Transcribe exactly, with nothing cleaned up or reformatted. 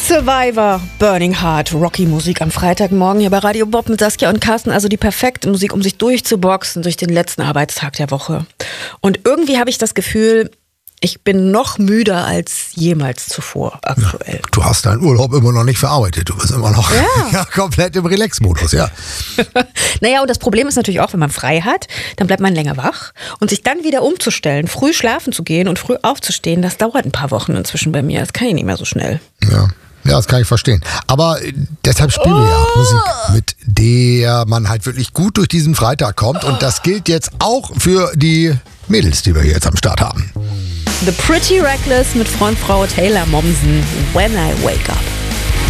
Survivor, Burning Heart, Rocky-Musik am Freitagmorgen hier bei Radio Bob mit Saskia und Carsten. Also die perfekte Musik, um sich durchzuboxen durch den letzten Arbeitstag der Woche. Und irgendwie habe ich das Gefühl, ich bin noch müder als jemals zuvor aktuell. Ja, du hast deinen Urlaub immer noch nicht verarbeitet. Du bist immer noch ja. Ja, komplett im Relax-Modus, ja. Naja, und das Problem ist natürlich auch, wenn man frei hat, dann bleibt man länger wach. Und sich dann wieder umzustellen, früh schlafen zu gehen und früh aufzustehen, das dauert ein paar Wochen inzwischen bei mir. Das kann ich nicht mehr so schnell. Ja. Ja, das kann ich verstehen. Aber deshalb spielen wir ja auch Musik, mit der man halt wirklich gut durch diesen Freitag kommt. Und das gilt jetzt auch für die Mädels, die wir hier jetzt am Start haben. The Pretty Reckless mit Frontfrau Taylor Momsen, When I Wake Up.